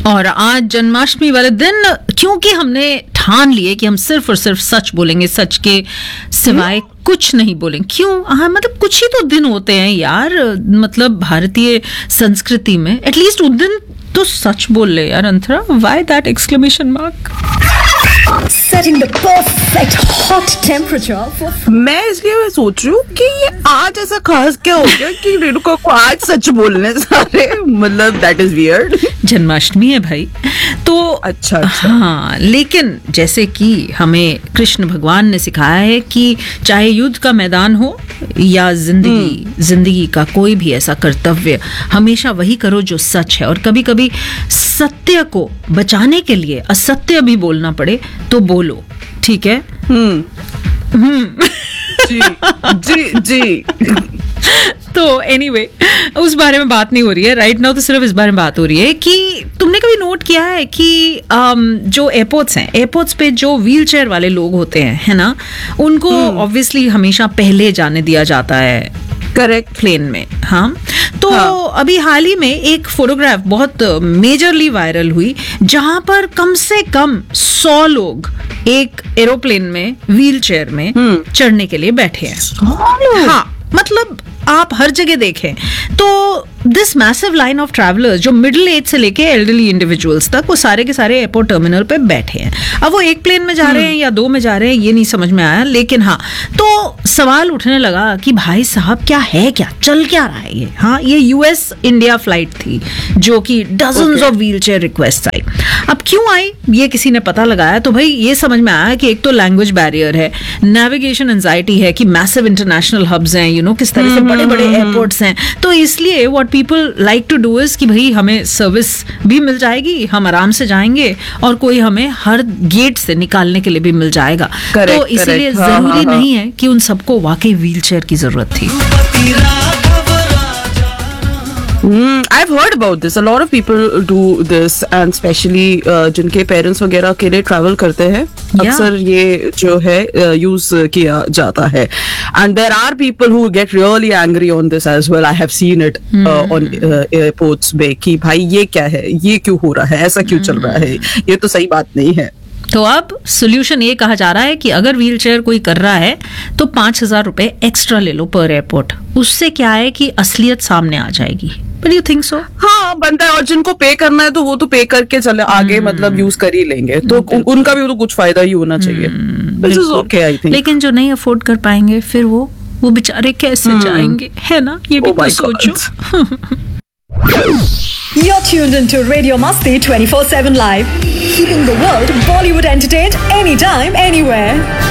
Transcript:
और आज जन्माष्टमी वाले दिन क्योंकि हमने ठान लिए कि हम सिर्फ और सिर्फ सच बोलेंगे, सच के सिवाय कुछ नहीं बोलेंगे। क्यों? हाँ, मतलब कुछ ही तो दिन होते हैं यार, मतलब भारतीय संस्कृति में एटलीस्ट उस दिन तो सच बोल ले यार। अंतरा, why that exclamation mark? Setting the perfect hot temperature for... मैं इसलिए सोच रही हूँ कि ये आज ऐसा खास क्या हो गया कि रेणुका को आज सच बोलने सारे, मतलब दैट इज वियर्ड। जन्माष्टमी है भाई तो अच्छा। हाँ, लेकिन जैसे कि हमें कृष्ण भगवान ने सिखाया है कि चाहे युद्ध का मैदान हो या जिंदगी का कोई भी ऐसा कर्तव्य, हमेशा वही करो जो सच है। और कभी कभी सत्य को बचाने के लिए असत्य भी बोलना पड़े तो बोलो, ठीक है? जी जी जी। तो एनीवे, उस बारे में बात नहीं हो रही है राइट नाउ, तो सिर्फ इस बारे में बात हो रही है कि तुमने कभी नोट किया है कि जो एयरपोर्ट्स हैं, एयरपोर्ट्स पे जो व्हील चेयर वाले लोग होते हैं, है ना, उनको ऑब्वियसली हमेशा पहले जाने दिया जाता है करेक्ट प्लेन में। हाँ, तो अभी हाल ही में एक फोटोग्राफ बहुत मेजरली वायरल हुई जहां पर कम से कम 100 लोग एक एरोप्लेन में व्हील चेयर में चढ़ने के लिए बैठे हैं। हाँ, मतलब आप हर जगह देखें तो this massive line of travellers जो मिडिल एज से लेके एल्डरली इंडिविजुअल्स तक, वो सारे के सारे एयरपोर्ट टर्मिनल पे बैठे हैं। अब वो एक प्लेन में जा रहे हैं या दो में जा रहे हैं ये नहीं समझ में आया, लेकिन हाँ, तो सवाल उठने लगा कि भाई साहब क्या है, क्या चल क्या रहा है ये? हाँ, ये यूएस इंडिया फ्लाइट थी जो कि dozens of wheel chair request आई। अब क्यों आई ये किसी ने पता लगाया तो भाई ये समझ में आया कि एक तो लैंग्वेज बैरियर है, नेविगेशन एंजाइटी है कि मैसिव इंटरनेशनल हब्स हैं, यू नो, किस तरह से बड़े बड़े एयरपोर्ट्स हैं, तो इसलिए what people like to do is कि भाई हमें सर्विस भी मिल जाएगी, हम आराम से जाएंगे और कोई हमें हर गेट से निकालने के लिए भी मिल जाएगा। तो इसलिए जरूरी नहीं है कि उन सबको वाकई व्हील चेयर की जरूरत थी। I've heard about this. A lot of people do this, and especially जिनके पेरेंट्स वगैरह के लिए ट्रैवल करते हैं, अक्सर ये जो है यूज किया जाता है। And there are people who get really angry on this as well. I have seen it on airports में कि भाई ये क्या है, ये क्यों हो रहा है, ऐसा क्यों चल रहा है, ये तो सही बात नहीं है। तो अब सोल्यूशन ये कहा जा रहा है कि अगर व्हील चेयर कोई कर रहा है तो 5,000 रुपए एक्स्ट्रा ले लो पर एयरपोर्ट। उससे क्या है कि असलियत सामने आ जाएगी। But you think so? हाँ, बनता है, और जिनको पे करना है तो वो तो पे करके चले आगे, मतलब यूज कर ही लेंगे, तो उनका भी तो कुछ फायदा ही होना चाहिए। Okay, I think. लेकिन जो नहीं अफोर्ड कर पाएंगे फिर वो बेचारे कैसे जाएंगे, है ना? ये भी तो सोचो। You're tuned into Radio Masti 24/7 Live, keeping the world Bollywood entertained anytime, anywhere.